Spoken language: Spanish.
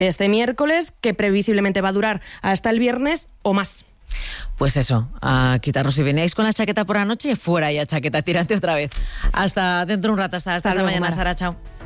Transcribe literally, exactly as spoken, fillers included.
este miércoles, que previsiblemente va a durar hasta el viernes o más. Pues eso, a quitarnos. Si veníais con la chaqueta por la noche, fuera ya chaqueta tirante otra vez. Hasta dentro de un rato, hasta, hasta, hasta esta mañana, Mara. Sara, chao.